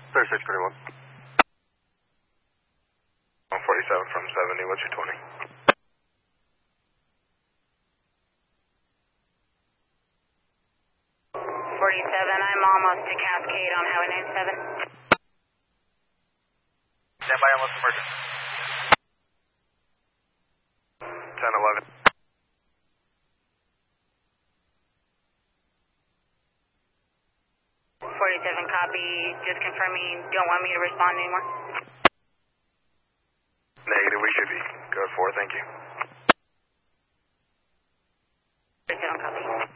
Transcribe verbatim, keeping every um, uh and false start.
thirty-six thirty-one. one forty-seven from seventy, what's your twenty? forty-seven, I'm almost to Cascade on Highway ninety-seven. Stand by, almost emergent. ten eleven. forty-seven, copy. Just confirming, don't want me to respond anymore? Negative, we should be good for, thank you. forty-seven, copy.